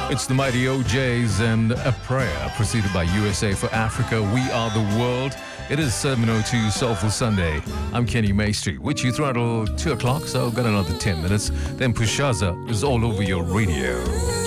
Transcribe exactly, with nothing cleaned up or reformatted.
It's the mighty O Js and a prayer preceded by U S A for Africa. We are the world. It is seven oh two Soulful Sunday. I'm Kenny Maestri with you throughout till two o'clock, so I've got another ten minutes. Then Pushaza is all over your radio.